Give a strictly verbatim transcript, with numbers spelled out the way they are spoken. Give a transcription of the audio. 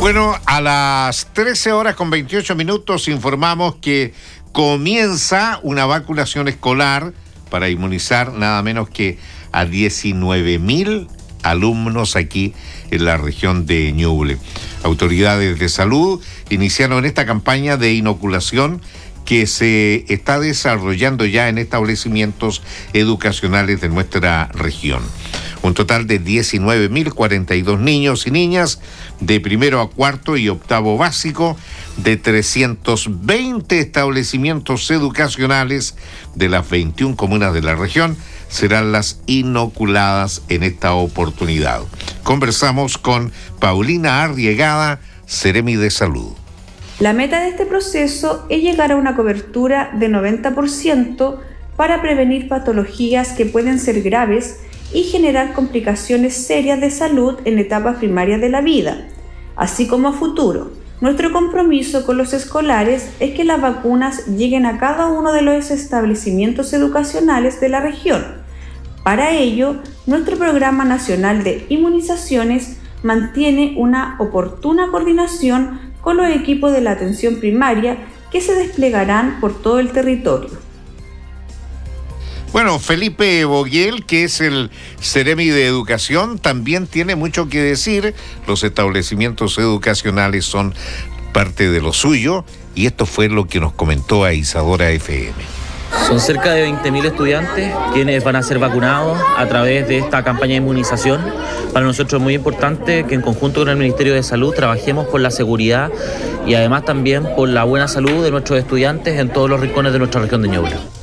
Bueno, a las trece horas con veintiocho minutos informamos que comienza una vacunación escolar para inmunizar nada menos que a diecinueve mil alumnos aquí en la región de Ñuble. Autoridades de salud iniciaron esta campaña de inoculación que se está desarrollando ya en establecimientos educacionales de nuestra región. Un total de diecinueve mil cuarenta y dos niños y niñas de primero a cuarto y octavo básico de trescientos veinte establecimientos educacionales de las veintiuna comunas de la región serán las inoculadas en esta oportunidad. Conversamos con Paulina Arriegada, Seremi de Salud. La meta de este proceso es llegar a una cobertura de noventa por ciento para prevenir patologías que pueden ser graves y generar complicaciones serias de salud en etapas primarias de la vida, así como a futuro. Nuestro compromiso con los escolares es que las vacunas lleguen a cada uno de los establecimientos educacionales de la región. Para ello, nuestro Programa Nacional de Inmunizaciones mantiene una oportuna coordinación con los equipos de la atención primaria que se desplegarán por todo el territorio. Bueno, Felipe Boguel, que es el Seremi de Educación, también tiene mucho que decir. Los establecimientos educacionales son parte de lo suyo y esto fue lo que nos comentó a Isadora F M. Son cerca de veinte mil estudiantes quienes van a ser vacunados a través de esta campaña de inmunización. Para nosotros es muy importante que en conjunto con el Ministerio de Salud trabajemos por la seguridad y además también por la buena salud de nuestros estudiantes en todos los rincones de nuestra región de Ñuble.